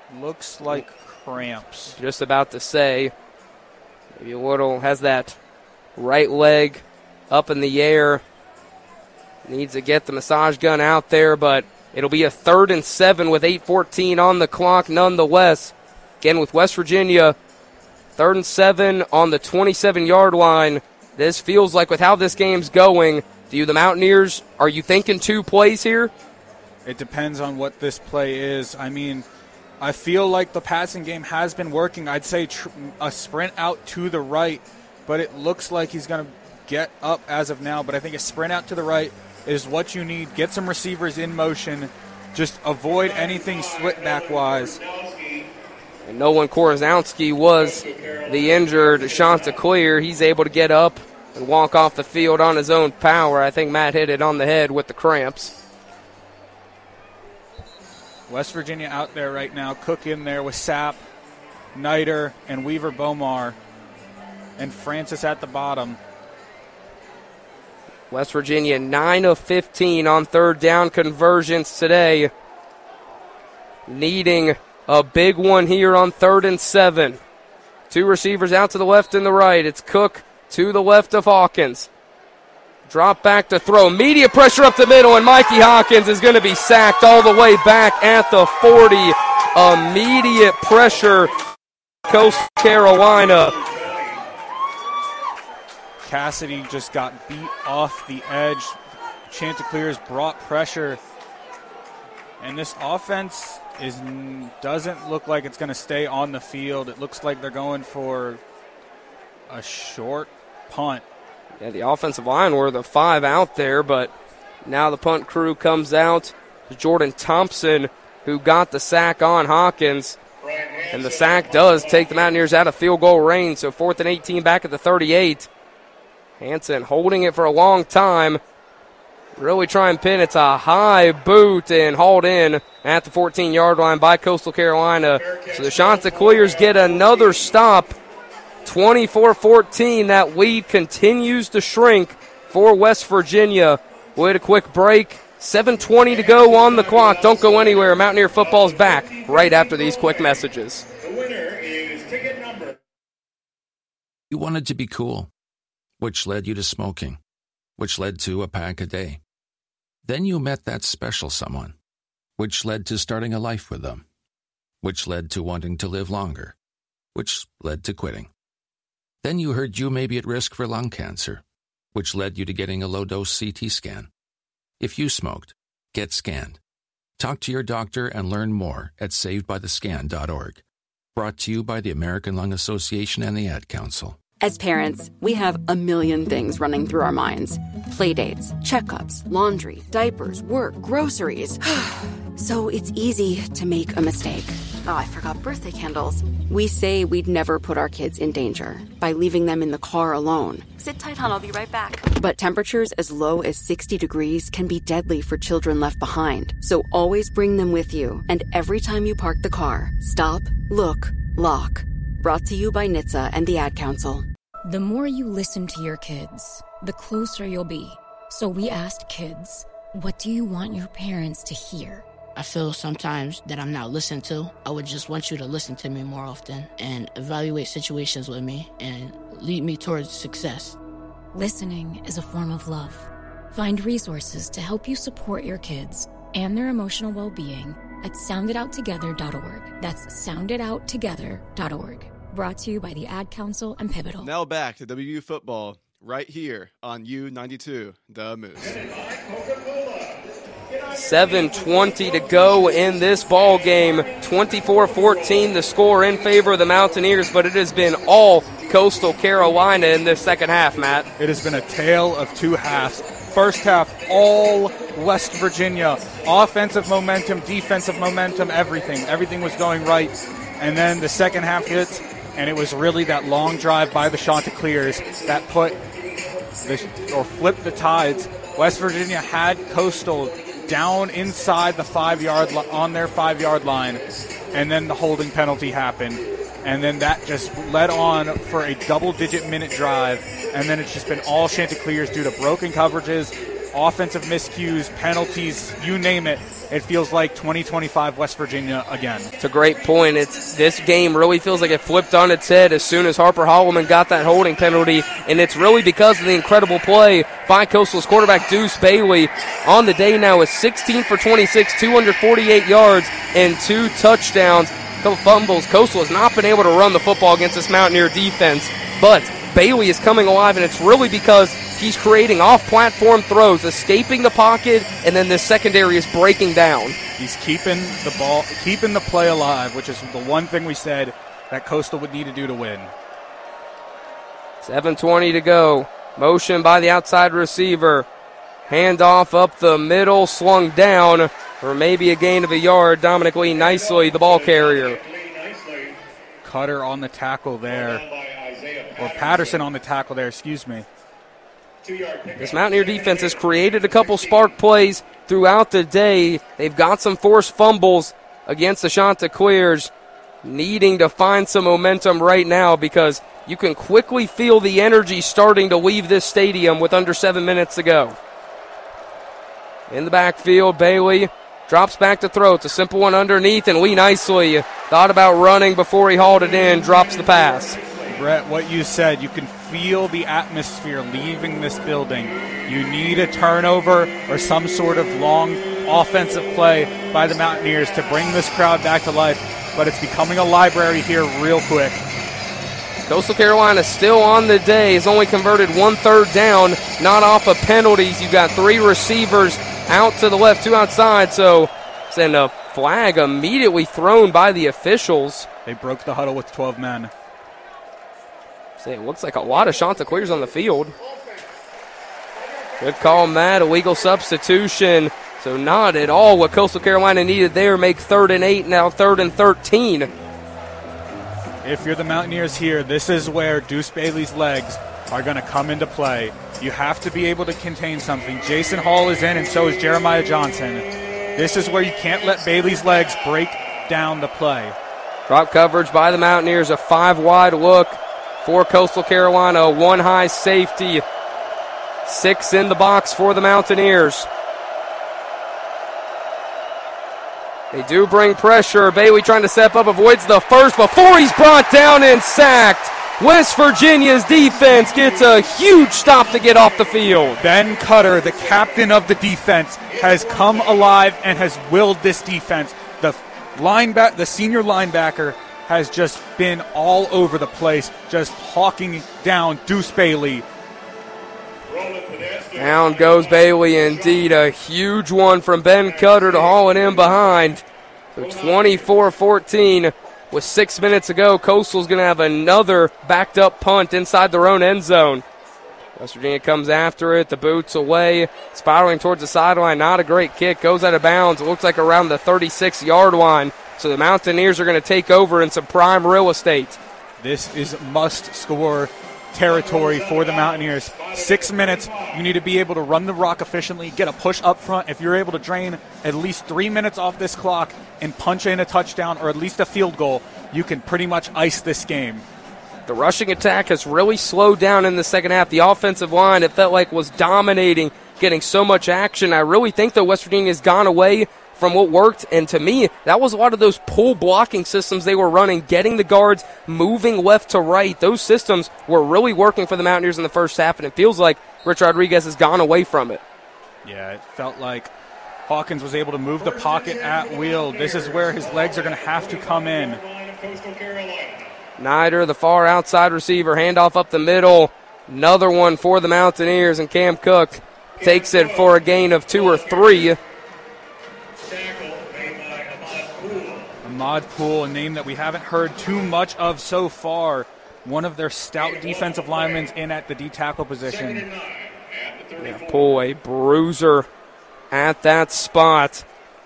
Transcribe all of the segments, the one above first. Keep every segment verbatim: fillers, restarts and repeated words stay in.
Looks like cramps. Just about to say. Maybe Waddle has that right leg up in the air. Needs to get the massage gun out there, but it'll be a third and seven with eight fourteen on the clock nonetheless. Again, with West Virginia, third and seven on the twenty-seven-yard line. This feels like with how this game's going, do you, the Mountaineers, are you thinking two plays here? It depends on what this play is. I mean, I feel like the passing game has been working. I'd say tr- a sprint out to the right, but it looks like he's going to get up as of now. But I think a sprint out to the right is what you need. Get some receivers in motion. Just avoid anything split back-wise. And Nolan Korozowski was the injured Chanticleer. He's able to get up and walk off the field on his own power. I think Matt hit it on the head with the cramps. West Virginia out there right now. Cook in there with Sapp, Niter, and Weaver Bomar. And Francis at the bottom. West Virginia nine of fifteen on third down conversions today. Needing a big one here on third and seven. Two receivers out to the left and the right. It's Cook to the left of Hawkins. Drop back to throw. Media pressure up the middle, and Mikey Hawkins is going to be sacked all the way back at the forty. Immediate pressure, Coastal Carolina. Cassidy just got beat off the edge. Chanticleers brought pressure. And this offense is doesn't look like it's going to stay on the field. It looks like they're going for a short punt. Yeah, the offensive line were the five out there, but now the punt crew comes out. Jordan Thompson, who got the sack on Hawkins. And the sack does take the Mountaineers out of field goal range, so fourth and eighteen back at the thirty-eight. Hansen holding it for a long time. Really try and pin. It's a high boot and hauled in at the fourteen-yard line by Coastal Carolina. So the Chanticleers get another stop. twenty-four fourteen, that lead continues to shrink for West Virginia. We'll hit a quick break. seven twenty to go on the clock. Don't go anywhere. Mountaineer football's back right after these quick messages. The winner is ticket number. You wanted to be cool, which led you to smoking, which led to a pack a day. Then you met that special someone, which led to starting a life with them, which led to wanting to live longer, which led to quitting. Then you heard you may be at risk for lung cancer, which led you to getting a low-dose C T scan. If you smoked, get scanned. Talk to your doctor and learn more at saved by the scan dot org. Brought to you by the American Lung Association and the Ad Council. As parents, we have a million things running through our minds. Playdates, checkups, laundry, diapers, work, groceries. So it's easy to make a mistake. Oh, I forgot birthday candles. We say we'd never put our kids in danger by leaving them in the car alone. Sit tight, hon. I'll be right back. But temperatures as low as sixty degrees can be deadly for children left behind. So always bring them with you. And every time you park the car, stop, look, lock. Brought to you by N H T S A and the Ad Council. The more you listen to your kids, the closer you'll be. So we asked kids, what do you want your parents to hear? I feel sometimes that I'm not listened to. I would just want you to listen to me more often and evaluate situations with me and lead me towards success. Listening is a form of love. Find resources to help you support your kids and their emotional well-being at sound it out together dot org. That's sound it out together dot org. Brought to you by the Ad Council and Pivotal. Now back to W V U football right here on U ninety-two, The Moose. seven twenty to go in this ball game. twenty-four fourteen the score in favor of the Mountaineers, but it has been all Coastal Carolina in this second half, Matt. It has been a tale of two halves. First half, all West Virginia. Offensive momentum, defensive momentum, everything. Everything was going right. And then the second half hits, and it was really that long drive by the Chanticleers that put the, or flipped the tides. West Virginia had Coastal down inside the five-yard li- on their five-yard line, and then the holding penalty happened. And then that just led on for a double-digit minute drive, and then it's just been all Chanticleers due to broken coverages offensive miscues, penalties, you name it. It feels like twenty twenty-five West Virginia again. It's a great point. It's this game really feels like it flipped on its head as soon as Harper Holloman got that holding penalty, and it's really because of the incredible play by Coastal's quarterback Deuce Bailey. On the day now is sixteen for twenty-six, two hundred forty-eight yards, and two touchdowns. A couple fumbles. Coastal has not been able to run the football against this Mountaineer defense, but Bailey is coming alive, and it's really because he's creating off-platform throws, escaping the pocket, and then the secondary is breaking down. He's keeping the ball, keeping the play alive, which is the one thing we said that Coastal would need to do to win. seven twenty to go. Motion by the outside receiver. Handoff up the middle, slung down for maybe a gain of a yard. Dominic Lee nicely, the ball carrier. Cutter on the tackle there. Or Patterson on the tackle there, excuse me. This Mountaineer defense has created a couple spark plays throughout the day. They've got some forced fumbles against the Chanticleers, needing to find some momentum right now because you can quickly feel the energy starting to leave this stadium with under seven minutes to go. In the backfield, Bailey drops back to throw. It's a simple one underneath, and Lee nicely thought about running before he hauled it in, drops the pass. Brett, what you said, you can feel the atmosphere leaving this building. You need a turnover or some sort of long offensive play by the Mountaineers to bring this crowd back to life, but it's becoming a library here real quick. Coastal Carolina still on the day, has only converted one third down, not off of penalties. You've got three receivers out to the left, two outside, so and a flag immediately thrown by the officials. They broke the huddle with twelve men. It looks like a lot of Chanticleers on the field. Good call, Matt. Illegal substitution. So not at all what Coastal Carolina needed there. Make third and eight, now third and thirteen. If you're the Mountaineers here, this is where Deuce Bailey's legs are going to come into play. You have to be able to contain something. Jason Hall is in, and so is Jeremiah Johnson. This is where you can't let Bailey's legs break down the play. Drop coverage by the Mountaineers, a five-wide look for Coastal Carolina, a one-high safety. Six in the box for the Mountaineers. They do bring pressure. Bailey trying to step up, avoids the first before he's brought down and sacked. West Virginia's defense gets a huge stop to get off the field. Ben Cutter, the captain of the defense, has come alive and has willed this defense. The linebacker, the senior linebacker, has just been all over the place, just hawking down Deuce Bailey. Down goes Bailey, indeed. A huge one from Ben Cutter to haul it in behind. So twenty-four fourteen with six minutes to go. Coastal's going to have another backed up punt inside their own end zone. West Virginia comes after it. The boots away, spiraling towards the sideline. Not a great kick. Goes out of bounds. It looks like around the thirty-six-yard line. So the Mountaineers are going to take over in some prime real estate. This is must-score territory for the Mountaineers. Six minutes. You need to be able to run the rock efficiently, get a push up front. If you're able to drain at least three minutes off this clock and punch in a touchdown or at least a field goal, you can pretty much ice this game. The rushing attack has really slowed down in the second half. The offensive line, it felt like, was dominating, getting so much action. I really think that West Virginia has gone away from what worked, and to me, that was a lot of those pull blocking systems they were running, getting the guards moving left to right. Those systems were really working for the Mountaineers in the first half, and it feels like Rich Rodriguez has gone away from it. Yeah, it felt like Hawkins was able to move the pocket at will. This is where his legs are going to have to come in. Nider, the far outside receiver, handoff up the middle. Another one for the Mountaineers, and Cam Cook takes it for a gain of two or three. Ahmad Poole, a name that we haven't heard too much of so far. One of their stout defensive linemen in at the D-tackle position. Yeah, Poole, a bruiser at that spot.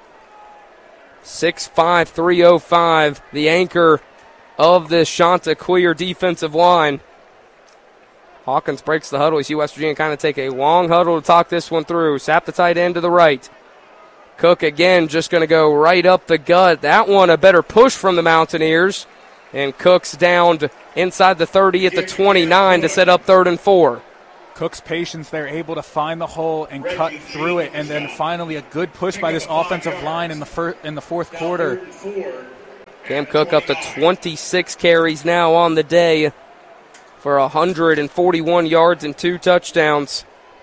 six five, three oh five, the anchor of this Chanticleer defensive line. Hawkins breaks the huddle. You see West Virginia kind of take a long huddle to talk this one through. Sap the tight end to the right. Cook again just going to go right up the gut. That one a better push from the Mountaineers. And Cook's down inside the thirty at the twenty-nine to set up third and four. Cook's patience there, able to find the hole and cut through it, and then finally a good push by this offensive line in the fir- in the fourth quarter. Cam Cook up to twenty-six carries now on the day for one hundred forty-one yards and two touchdowns.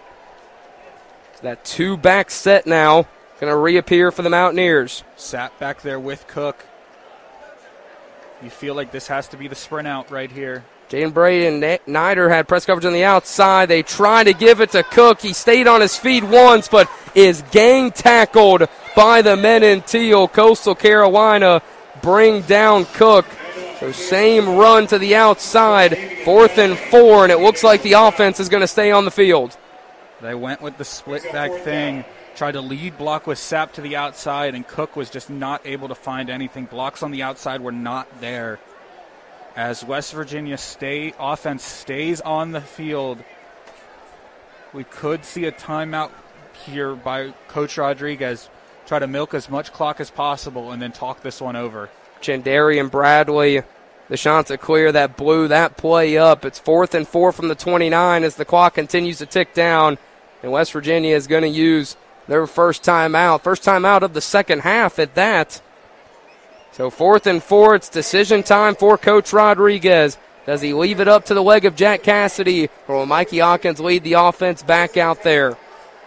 That two-back set now going to reappear for the Mountaineers. Sat back there with Cook. You feel like this has to be the sprint out right here. Jaden Braden Nider had press coverage on the outside. They tried to give it to Cook. He stayed on his feet once, but is gang tackled by the men in teal. Coastal Carolina bring down Cook. So same run to the outside, fourth and four, and it looks like the offense is going to stay on the field. They went with the split back thing, tried to lead block with Sapp to the outside, and Cook was just not able to find anything. Blocks on the outside were not there. As West Virginia stay, offense stays on the field, we could see a timeout here by Coach Rodriguez. Try to milk as much clock as possible and then talk this one over. Chandarian Bradley, the Chanticleer that blew that play up. It's fourth and four from the twenty-nine as the clock continues to tick down. And West Virginia is going to use their first timeout. First timeout of the second half at that. So fourth and four, it's decision time for Coach Rodriguez. Does he leave it up to the leg of Jack Cassidy, or will Mikey Hawkins lead the offense back out there?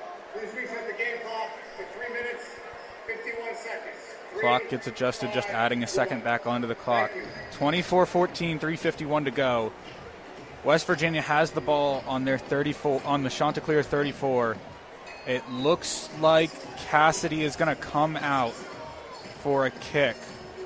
Clock gets adjusted, just adding a second back onto the clock. twenty-four fourteen, three fifty-one to go. West Virginia has the ball on their thirty-four, on the Chanticleer thirty-four. It looks like Cassidy is going to come out for a kick.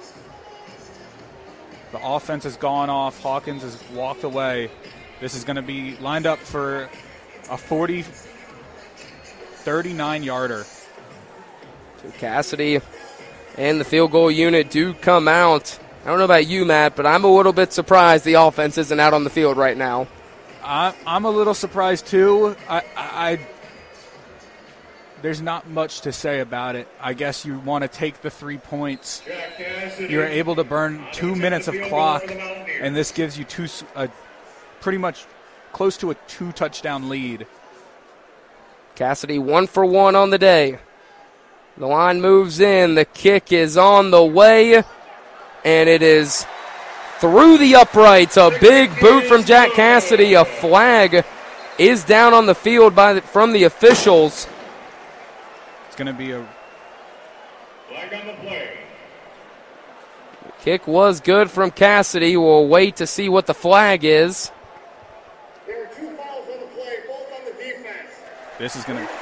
The offense has gone off. Hawkins has walked away. This is going to be lined up for a forty, thirty-nine yarder. So Cassidy and the field goal unit do come out. I don't know about you, Matt, but I'm a little bit surprised the offense isn't out on the field right now. I, I'm a little surprised, too. I, I, I There's not much to say about it. I guess you want to take the three points. You're able to burn two minutes of clock, and this gives you two, a, pretty much close to a two-touchdown lead. Cassidy one for one on the day. The line moves in. The kick is on the way, and it is through the uprights. A big boot from Jack Cassidy. A flag is down on the field by the, from the officials. It's going to be a flag on the play. The kick was good from Cassidy. We'll wait to see what the flag is. There are two fouls on the play, both on the defense. This is going to.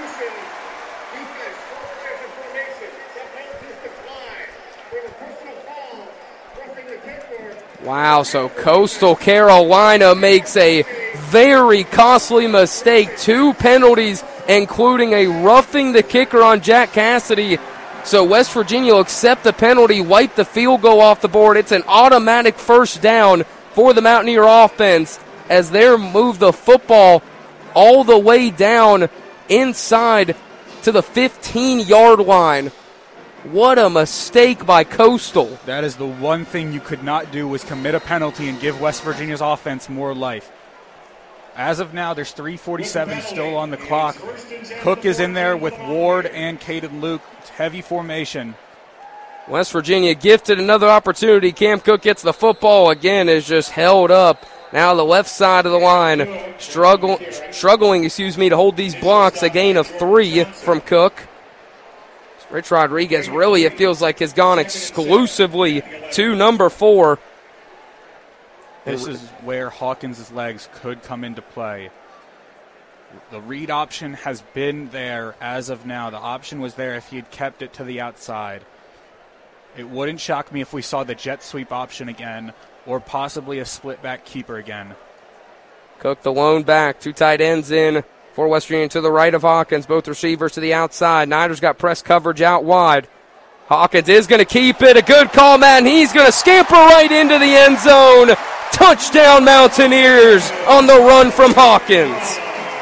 Wow, so Coastal Carolina makes a very costly mistake. Two penalties, including a roughing the kicker on Jack Cassidy. So West Virginia will accept the penalty, wipe the field goal off the board. It's an automatic first down for the Mountaineer offense as they move the football all the way down inside to the fifteen-yard line. What a mistake by Coastal. That is the one thing you could not do, was commit a penalty and give West Virginia's offense more life. As of now, there's three forty-seven still on the clock. Cook is in there with Ward and Caden Luke. It's heavy formation. West Virginia gifted another opportunity. Cam Cook gets the football again, is just held up. Now the left side of the line, struggle, struggling, excuse me, to hold these blocks. A gain of three from Cook. Rich Rodriguez really, it feels like, has gone exclusively to number four. This is where Hawkins' legs could come into play. The read option has been there as of now. The option was there if he had kept it to the outside. It wouldn't shock me if we saw the jet sweep option again, or possibly a split back keeper again. Cook the lone back, two tight ends in for West Virginia to the right of Hawkins, both receivers to the outside. Nider's got press coverage out wide. Hawkins is going to keep it. A good call, Matt, and he's going to scamper right into the end zone. Touchdown Mountaineers on the run from Hawkins.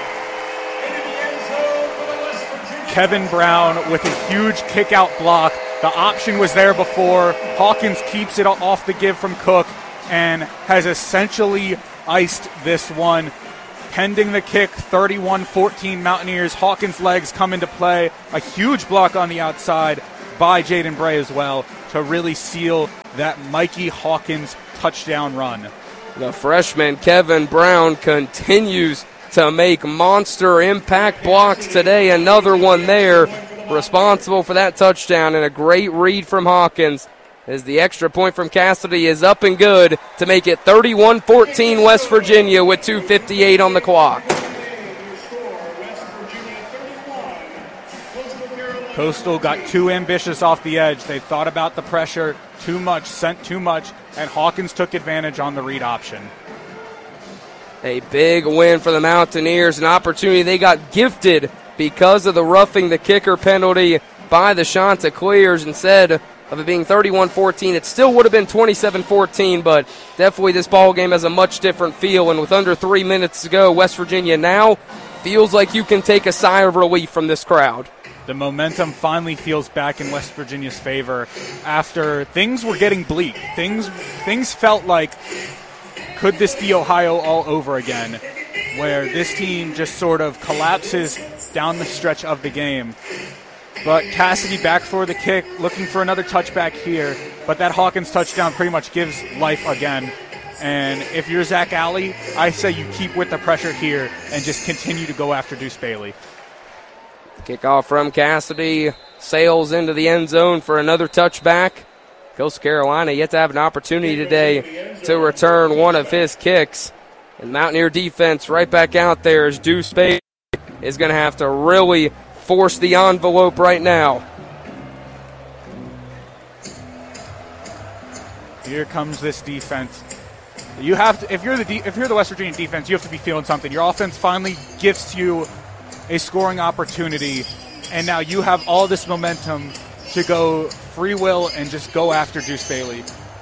Kevin Brown with a huge kick-out block. The option was there before. Hawkins keeps it off the give from Cook and has essentially iced this one. pending the kick, thirty-one fourteen Mountaineers. Hawkins' legs come into play. A huge block on the outside by Jaden Bray as well to really seal that Mikey Hawkins touchdown run. The freshman Kevin Brown continues to make monster impact blocks today. Another one there, responsible for that touchdown, and a great read from Hawkins as the extra point from Cassidy is up and good to make it thirty-one fourteen West Virginia with two fifty-eight on the clock. Coastal got too ambitious off the edge. They thought about the pressure too much, sent too much, and Hawkins took advantage on the read option. A big win for the Mountaineers, an opportunity they got gifted because of the roughing the kicker penalty by the Chanticleers. Instead of it being thirty-one fourteen, it still would have been twenty-seven fourteen, but definitely this ball game has a much different feel, and with under three minutes to go, West Virginia now feels like you can take a sigh of relief from this crowd. The momentum finally feels back in West Virginia's favor after things were getting bleak. Things things felt like, could this be Ohio all over again, where this team just sort of collapses down the stretch of the game. But Cassidy back for the kick, looking for another touchback here, but that Hawkins touchdown pretty much gives life again. And if you're Zach Alley, I say you keep with the pressure here and just continue to go after Deuce Bailey. Kickoff from Cassidy, sails into the end zone for another touchback. Coastal Carolina yet to have an opportunity today to return one of his kicks. And Mountaineer defense right back out there as Deuce Bailey is going to have to really force the envelope right now. Here comes this defense. You have to, if you're the de- if you're the West Virginia defense, you have to be feeling something. Your offense finally gifts you a scoring opportunity, and now you have all this momentum to go free will and just go after Deuce Bailey.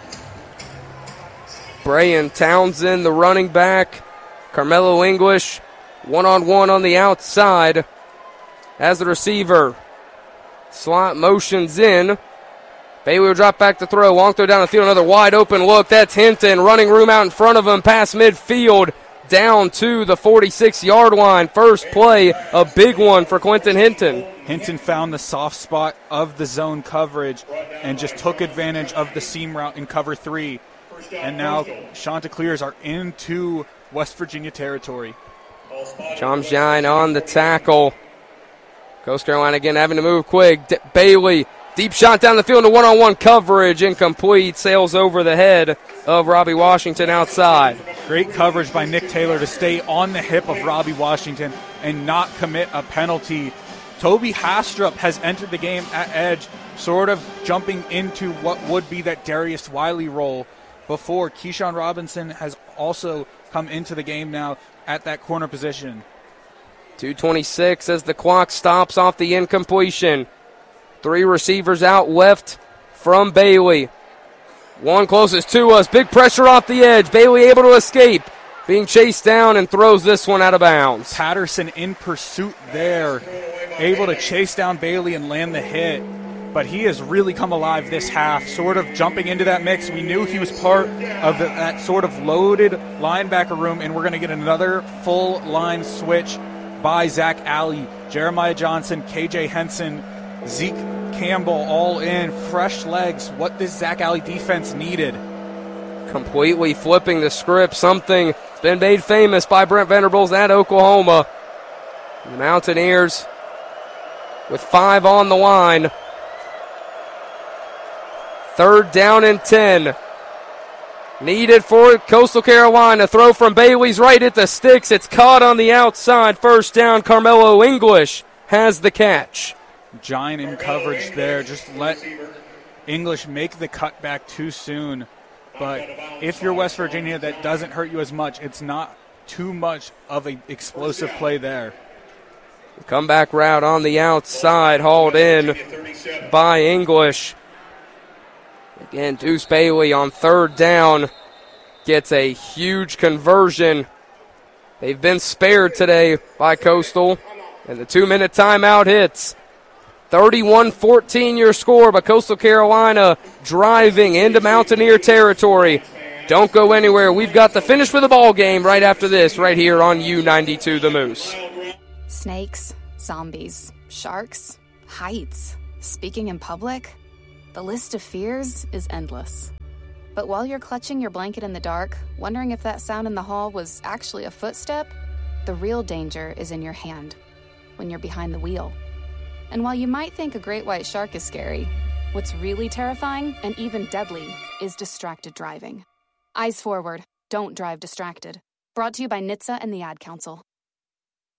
Bray and Townsend, the running back. Carmelo English, one-on-one on the outside as the receiver. Slot motions in. Bailey will drop back to throw. Long throw down the field. Another wide open look. That's Hinton. Running room out in front of him. Past midfield. Down to the forty-six-yard line. First play, a big one for Quentin Hinton. Hinton found the soft spot of the zone coverage and just took advantage of the seam route in cover three. And now Chanticleers are into West Virginia territory. Chomshine on the tackle. Coastal Carolina again having to move quick. D- Bailey, deep shot down the field into one-on-one coverage. Incomplete. Sails over the head of Robbie Washington outside. Great coverage by Nick Taylor to stay on the hip of Robbie Washington and not commit a penalty. Toby Hastrup has entered the game at edge, sort of jumping into what would be that Darius Wiley role before. Keyshawn Robinson has also come into the game now at that corner position. two twenty-six as the clock stops off the incompletion. Three receivers out left from Bailey. One closest to us. Big pressure off the edge. Bailey able to escape. Being chased down and throws this one out of bounds. Patterson in pursuit there. Able to chase down Bailey and land the hit. But he has really come alive this half, sort of jumping into that mix. We knew he was part of the, that sort of loaded linebacker room, and we're going to get another full line switch by Zach Alley. Jeremiah Johnson, K J Henson, Zeke Campbell all in, fresh legs, what this Zach Alley defense needed. Completely flipping the script, something that's been made famous by Brent Venables at Oklahoma. The Mountaineers with five on the line. Third down and ten. Needed for Coastal Carolina. Throw from Bailey's right at the sticks. It's caught on the outside. First down, Carmelo English has the catch. Giant in coverage there. Just let English make the cutback too soon. But if you're West Virginia, that doesn't hurt you as much. It's not too much of an explosive play there. Comeback route on the outside, hauled in by English. Again, Deuce Bailey on third down gets a huge conversion. They've been spared today by Coastal, and the two-minute timeout hits. thirty-one fourteen your score, but Coastal Carolina driving into Mountaineer territory. Don't go anywhere. We've got the finish for the ball game right after this, right here on U ninety-two The Moose. Snakes, zombies, sharks, heights, speaking in public. The list of fears is endless. But while you're clutching your blanket in the dark, wondering if that sound in the hall was actually a footstep, the real danger is in your hand, when you're behind the wheel. And while you might think a great white shark is scary, what's really terrifying and even deadly is distracted driving. Eyes forward. Don't drive distracted. Brought to you by N H T S A and the Ad Council.